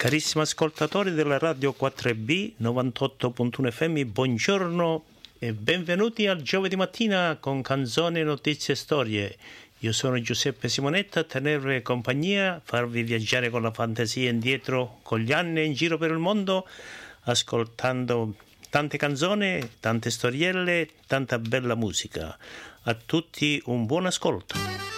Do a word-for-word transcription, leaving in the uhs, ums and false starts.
Carissimi ascoltatori della Radio quattro B novantotto punto uno F M, buongiorno e benvenuti al giovedì mattina con canzoni, notizie e storie. Io sono Giuseppe Simonetta, a tenervi compagnia, farvi viaggiare con la fantasia indietro con gli anni in giro per il mondo, ascoltando tante canzoni, tante storielle, tanta bella musica. A tutti un buon ascolto.